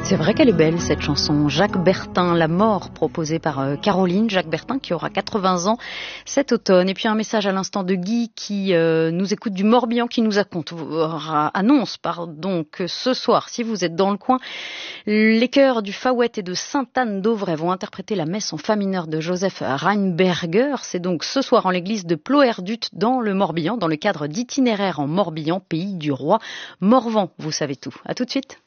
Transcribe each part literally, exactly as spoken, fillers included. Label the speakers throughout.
Speaker 1: C'est vrai qu'elle est belle cette chanson. Jacques Bertin, La mort, proposée par euh, Caroline. Jacques Bertin qui aura quatre-vingts ans cet automne. Et puis un message à l'instant de Guy qui euh, nous écoute du Morbihan, qui nous raconte, euh, annonce pardon, que ce soir, si vous êtes dans le coin, les chœurs du Faouet et de Sainte-Anne d'Auvray vont interpréter la messe en fa mineur de Joseph Reinberger. C'est donc ce soir en l'église de Ploerdut dans le Morbihan, dans le cadre d'itinéraire en Morbihan, pays du roi Morvan. Vous savez tout. À tout de suite.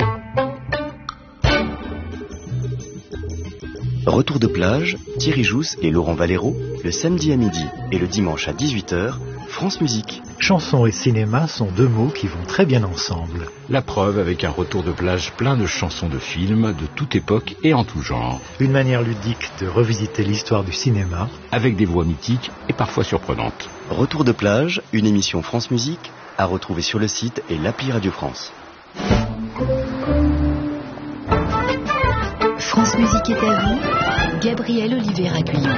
Speaker 2: Retour de plage, Thierry Jousse et Laurent Valero, le samedi à midi et le dimanche à dix-huit heures, France Musique.
Speaker 3: Chanson et cinéma sont deux mots qui vont très bien ensemble.
Speaker 4: La preuve avec un retour de plage plein de chansons de films, de toute époque et en tout genre.
Speaker 3: Une manière ludique de revisiter l'histoire du cinéma.
Speaker 4: Avec des voix mythiques et parfois surprenantes.
Speaker 2: Retour de plage, une émission France Musique, à retrouver sur le site et l'appli Radio France.
Speaker 5: France Musique est à vous, Gabriel Olivier-Raguillon.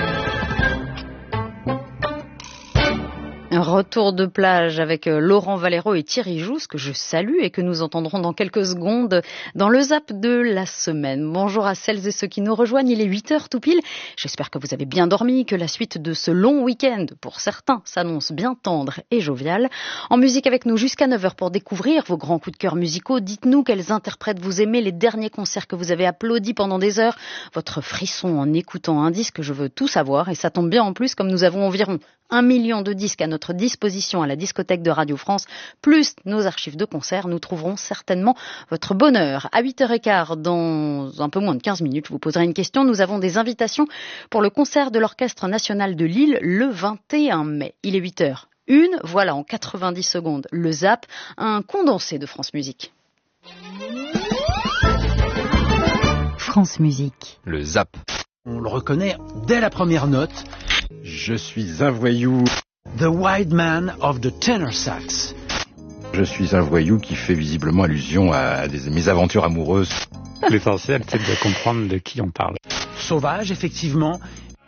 Speaker 1: Un retour de plage avec Laurent Valero et Thierry Jousse, que je salue et que nous entendrons dans quelques secondes dans le Zap de la semaine. Bonjour à celles et ceux qui nous rejoignent, il est huit heures tout pile. J'espère que vous avez bien dormi, que la suite de ce long week-end, pour certains, s'annonce bien tendre et joviale. En musique avec nous jusqu'à neuf heures pour découvrir vos grands coups de cœur musicaux. Dites-nous quels interprètes vous aimez, les derniers concerts que vous avez applaudis pendant des heures, votre frisson en écoutant un disque, je veux tout savoir. Et ça tombe bien en plus, comme nous avons environ un million de disques à notre disposition à la discothèque de Radio France, plus nos archives de concerts, nous trouverons certainement votre bonheur. À huit heures quinze, dans un peu moins de quinze minutes, je vous poserai une question. Nous avons des invitations pour le concert de l'Orchestre National de Lille le vingt et un mai. Il est huit heures une, voilà en quatre-vingt-dix secondes le Zap, un condensé de France Musique.
Speaker 5: France Musique.
Speaker 4: Le Zap.
Speaker 6: On le reconnaît dès la première note.
Speaker 4: Je suis un voyou.
Speaker 6: The Wild Man of the Tenor Sax.
Speaker 4: Je suis un voyou qui fait visiblement allusion à des mésaventures amoureuses.
Speaker 7: L'essentiel, c'est de comprendre de qui on parle.
Speaker 6: Sauvage, effectivement,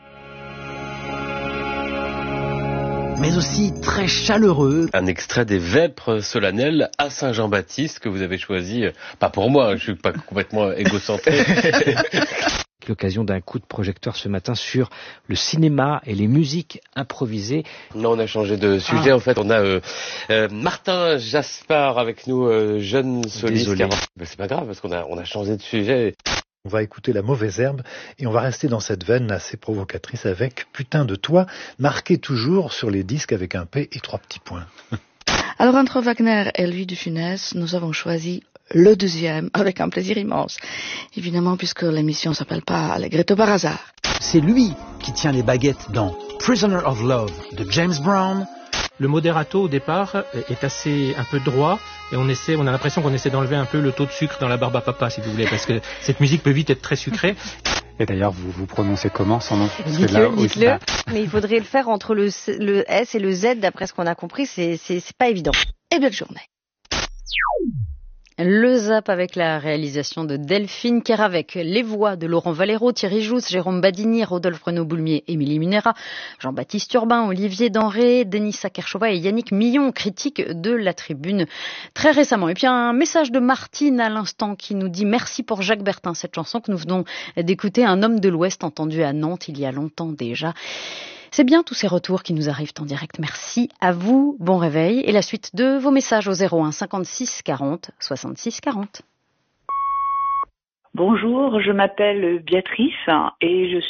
Speaker 6: mais aussi très chaleureux.
Speaker 8: Un extrait des Vêpres solennelles à Saint-Jean-Baptiste que vous avez choisi, pas pour moi, je suis pas complètement égocentré.
Speaker 9: L'occasion d'un coup de projecteur ce matin sur le cinéma et les musiques improvisées.
Speaker 8: Non, on a changé de sujet. Ah. En fait, on a euh, euh, Martin Jaspard avec nous, euh, jeune soliste.
Speaker 9: Désolé.
Speaker 8: Ben, c'est pas grave parce qu'on a on a changé de sujet.
Speaker 3: On va écouter La Mauvaise Herbe et on va rester dans cette veine assez provocatrice avec Putain de toi, marqué toujours sur les disques avec un P et trois petits points.
Speaker 10: Alors entre Wagner et Louis de Funès, nous avons choisi le deuxième, avec un plaisir immense. Évidemment, puisque l'émission s'appelle pas Allegretto par hasard.
Speaker 6: C'est lui qui tient les baguettes dans Prisoner of Love de James Brown.
Speaker 11: Le moderato au départ est assez un peu droit et on essaie, on a l'impression qu'on essaie d'enlever un peu le taux de sucre dans la barbe à papa, si vous voulez, parce que cette musique peut vite être très sucrée.
Speaker 7: Et d'ailleurs, vous vous prononcez comment son nom?
Speaker 12: Dites-le, dites-le. Mais il faudrait le faire entre le, le S et le Z, d'après ce qu'on a compris, c'est, c'est, c'est pas évident.
Speaker 10: Et belle journée.
Speaker 1: Le Zap avec la réalisation de Delphine Keravec, les voix de Laurent Valero, Thierry Jousse, Jérôme Badini, Rodolphe Renaud-Boulmier, Émilie Munera, Jean-Baptiste Urbain, Olivier Denré, Denis Sakerchova et Yannick Millon, critiques de la Tribune très récemment. Et puis un message de Martine à l'instant qui nous dit merci pour Jacques Bertin, cette chanson que nous venons d'écouter, un homme de l'Ouest entendu à Nantes il y a longtemps déjà. C'est bien tous ces retours qui nous arrivent en direct. Merci à vous. Bon réveil. Et la suite de vos messages au zéro un cinquante-six quarante soixante-six quarante.
Speaker 13: Bonjour, je m'appelle Béatrice et je